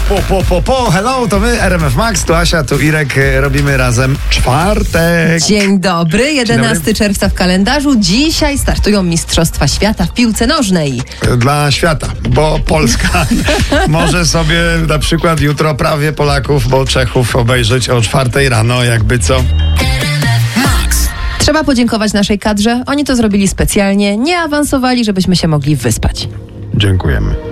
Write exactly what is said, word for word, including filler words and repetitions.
Po, po, po, po, hello, to my, R M F Max, tu Asia, tu Irek, robimy razem czwartek. Dzień dobry, jedenastego czerwca w kalendarzu. Dzisiaj startują Mistrzostwa Świata w piłce nożnej. Dla świata, bo Polska może sobie na przykład jutro prawie Polaków, bo Czechów obejrzeć o czwartej rano, jakby co. Trzeba podziękować naszej kadrze. Oni to zrobili specjalnie, nie awansowali, żebyśmy się mogli wyspać. Dziękujemy.